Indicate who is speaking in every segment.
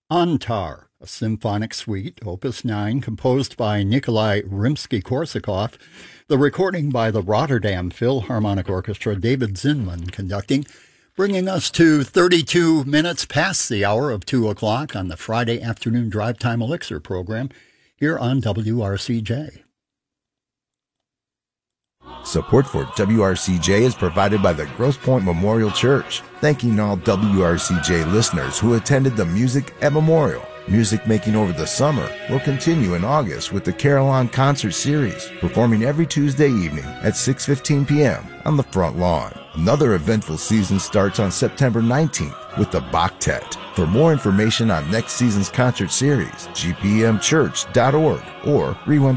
Speaker 1: Antar, a symphonic suite, Opus 9, composed by Nikolai Rimsky-Korsakov, the recording by the Rotterdam Philharmonic Orchestra, David Zinman conducting, bringing us to 32 minutes past the hour of 2 o'clock on the Friday afternoon Drive Time Elixir program here on WRCJ.
Speaker 2: Support for WRCJ is provided by the Grosse Pointe Memorial Church. Thanking all WRCJ listeners who attended the Music at Memorial. Music making over the summer will continue in August with the Carillon Concert Series, performing every Tuesday evening at 6:15 p.m. on the front lawn. Another eventful season starts on September 19th with the Bachtet. For more information on next season's concert series, gpmchurch.org or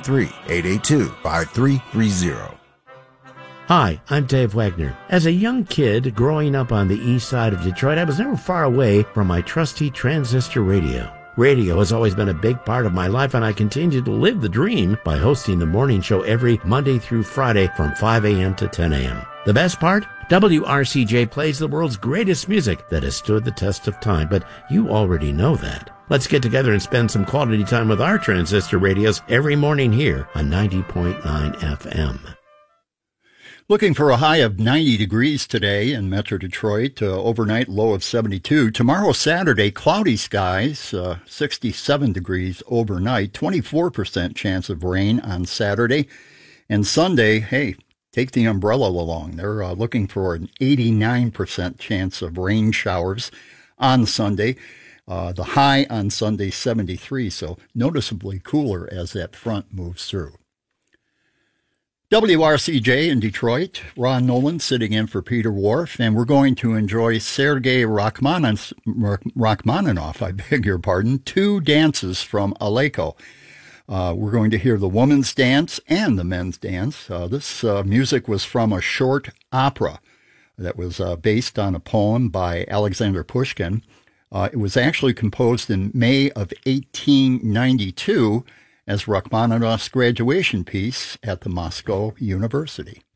Speaker 2: 313-882-5330.
Speaker 3: Hi, I'm Dave Wagner. As a young kid growing up on the east side of Detroit, I was never far away from my trusty transistor radio. Radio has always been a big part of my life, and I continue to live the dream by hosting the morning show every Monday through Friday from 5 a.m. to 10 a.m. The best part? WRCJ plays the world's greatest music that has stood the test of time, but you already know that. Let's get together and spend some quality time with our transistor radios every morning here on 90.9 FM.
Speaker 1: Looking for a high of 90 degrees today in Metro Detroit, overnight low of 72. Tomorrow, Saturday, cloudy skies, 67 degrees overnight, 24% chance of rain on Saturday. And Sunday, hey, take the umbrella along. They're looking for an 89% chance of rain showers on Sunday. The high on Sunday, 73, so noticeably cooler as that front moves through. WRCJ in Detroit, Ron Nolan sitting in for Peter Wharf, and we're going to enjoy Sergei Rachmaninoff, I beg your pardon, two dances from Aleko. We're going to hear the woman's dance and the men's dance. This music was from a short opera that was based on a poem by Alexander Pushkin. It was actually composed in May of 1892 as Rachmaninoff's graduation piece at the Moscow University.